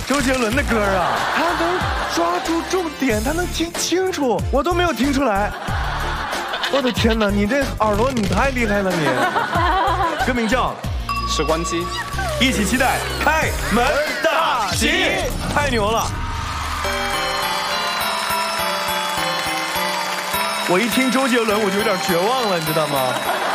周杰伦的歌啊，他能抓住重点，他能听清楚，我都没有听出来。我的天哪，你这耳朵你太厉害了你！歌名叫 《时光机》， 一起期待开门大吉，太牛了！我一听周杰伦我就有点绝望了，你知道吗？